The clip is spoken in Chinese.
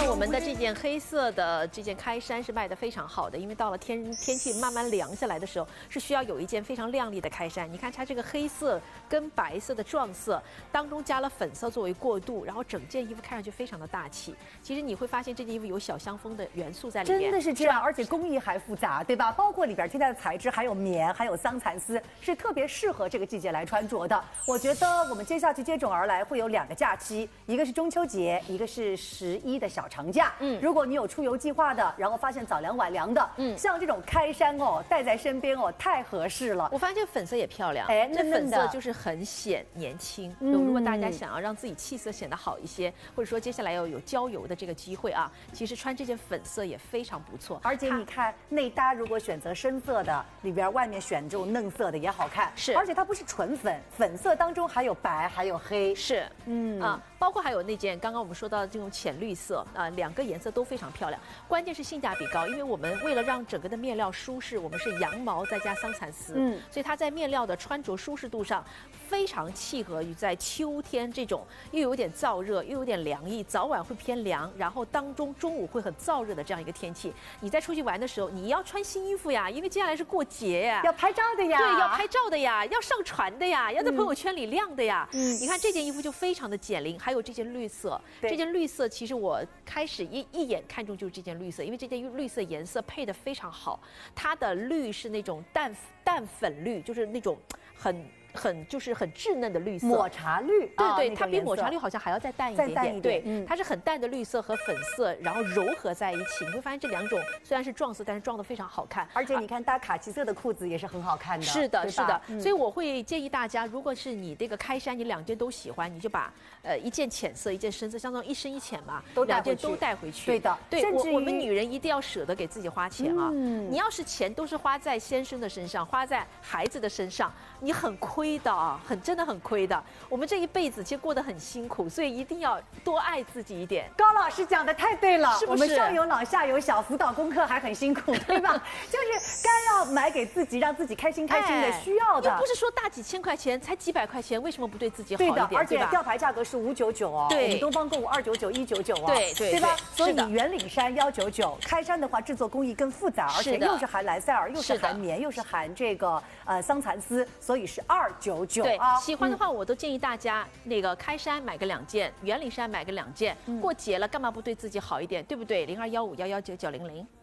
看我们的这件黑色的这件开衫是卖的非常好的，因为到了天气慢慢凉下来的时候，是需要有一件非常亮丽的开衫。你看它这个黑色跟白色的撞色，当中加了粉色作为过渡，然后整件衣服看上去非常的大气。其实你会发现这件衣服有小香风的元素在里面， 真的是这样，而且工艺还复杂，对吧？包括里边添加的材质还有棉，还有桑蚕丝，是特别适合这个季节来穿着的。我觉得我们接下去接踵而来会有2个假期，一个是中秋节，一个是11的小长假。如果你有出游计划的，然后发现早凉晚凉的，像这种开衫哦，带在身边哦，太合适了。 我发现这个粉色也漂亮， 哎， 这粉色就是很显年轻。如果大家想要让自己气色显得好一些，或者说接下来要有郊游的这个机会啊，其实穿这件粉色也非常不错。 而且你看内搭，如果选择深色的，里边外面选这种嫩色的也好看。 是， 而且它不是纯粉，粉色当中还有白，还有黑。 是，包括还有那件刚刚我们说到的这种浅绿色，2个颜色都非常漂亮。关键是性价比高，因为我们为了让整个的面料舒适，我们是羊毛再加桑蚕丝，所以它在面料的穿着舒适度上非常契合于在秋天这种又有点燥热又有点凉意，早晚会偏凉，然后当中中午会很燥热的这样一个天气。你在出去玩的时候，你要穿新衣服呀，因为接下来是过节呀， 要拍照的呀， 对，要拍照的呀，要上传的呀，要在朋友圈里亮的呀。你看这件衣服就非常的减龄，还有这件绿色，这件绿色其实我开始一眼看中就是这件绿色，因为这件绿色颜色配得非常好，它的绿是那种淡粉绿，就是那种很稚嫩的绿色， 抹茶绿， 对，它比抹茶绿好像还要再淡一点点，对，它是很淡的绿色和粉色，然后柔合在一起，你会发现这2种虽然是撞色，但是撞得非常好看， 而且你看搭卡其色的裤子也是很好看的， 是的，是的，所以我会建议大家，如果是你这个开衫，你2件都喜欢，你就把一件浅色，一件深色，相当于一深一浅嘛，2件都带回去， 对的， 对，我们女人一定要舍得给自己花钱啊，你要是钱都是花在先生的身上，花在孩子的身上，你很亏的啊，真的很亏的。我们这一辈子其实过得很辛苦，所以一定要多爱自己一点。 高老师讲的太对了， 是不是？ 我们上有老下有小，辅导功课还很辛苦，对吧？就是该要买给自己，让自己开心的，需要的。 又不是说大几千块钱，才几百块钱，为什么不对自己好一点？ 对的，而且吊牌价格是599哦， 对， 我们东方购物299、199哦， 对吧？所以圆领衫199，开衫的话制作工艺更复杂，而且又是含莱塞尔，又是含棉，又是含这个桑蚕丝，所以是299。 对，喜欢的话我都建议大家那个开衫买个2件，圆领衫买个2件，过节了干嘛不对自己好一点，对不对？0215119900。